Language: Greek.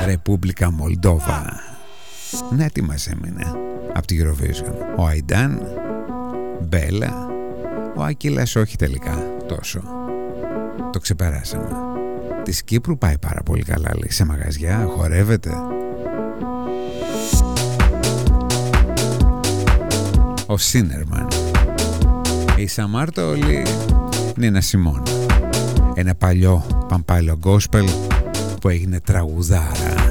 Ρεπούμπλικα Μολντόβα. Ναι, τι μας έμεινε από τη Eurovision? Ο Αϊντάν, Μπέλα, ο Ακύλας όχι τελικά τόσο. Το ξεπεράσαμε. Της Κύπρου πάει πάρα πολύ καλά, λέει, σε μαγαζιά, χορεύεται. Ο Σίνερμαν. Η Σαμάρτολη, Νίνα Σιμών. Ένα παλιό παμπάλιο γκόσπελ που έγινε τραγουδάρα.